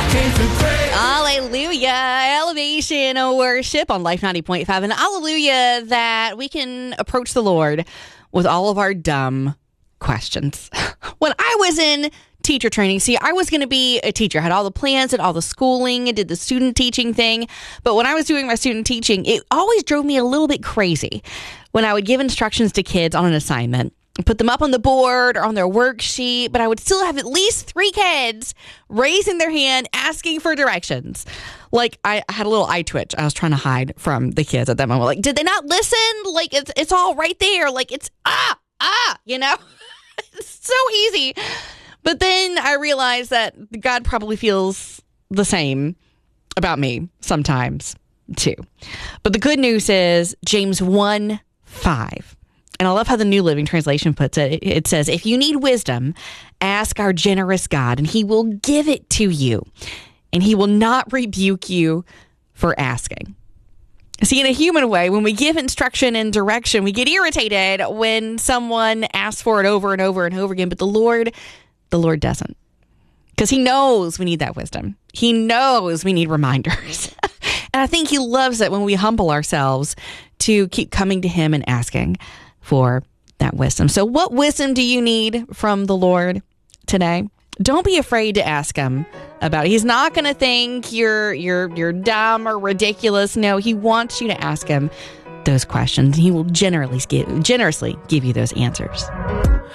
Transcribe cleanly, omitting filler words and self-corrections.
came to pray. Hallelujah. Elevation worship on Life 90.5. And hallelujah that we can approach the Lord with all of our dumb questions. When I was in teacher training, I was going to be a teacher. I had all the plans and all the schooling and did the student teaching thing. But when I was doing my student teaching, it always drove me a little bit crazy when I would give instructions to kids on an assignment, put them up on the board or on their worksheet, but I would still have at least 3 kids raising their hand asking for directions. Like, I had a little eye twitch I was trying to hide from the kids at that moment. Like, did they not listen? Like, it's all right there. Like, it's, It's so easy. But then I realized that God probably feels the same about me sometimes, too. But the good news is James 1:5. And I love how the New Living Translation puts it. It says, if you need wisdom, ask our generous God, and he will give it to you. And he will not rebuke you for asking. See, in a human way, when we give instruction and direction, we get irritated when someone asks for it over and over and over again. But the Lord doesn't. Because he knows we need that wisdom. He knows we need reminders. And I think he loves it when we humble ourselves to keep coming to him and asking for that wisdom. So what wisdom do you need from the Lord today? Don't be afraid to ask him about it. He's not going to think you're dumb or ridiculous. No, he wants you to ask him those questions. He will generously give you those answers.